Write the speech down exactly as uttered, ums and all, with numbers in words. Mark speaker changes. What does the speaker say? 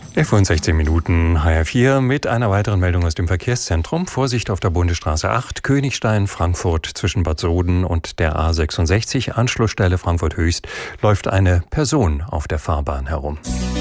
Speaker 1: elf Uhr und sechzehn Minuten, H R vier mit einer weiteren Meldung aus dem Verkehrszentrum. Vorsicht auf der Bundesstraße acht, Königstein, Frankfurt zwischen Bad Soden und der A sechsundsechzig, Anschlussstelle Frankfurt Höchst, läuft eine Person auf der Fahrbahn herum.